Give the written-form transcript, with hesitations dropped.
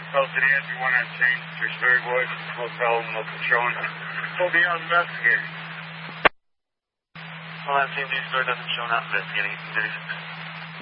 Well, today, if you want to change to Sherry Boys, hotel, no patrol, we'll be out investigating. Well, that same news story doesn't show not investigating.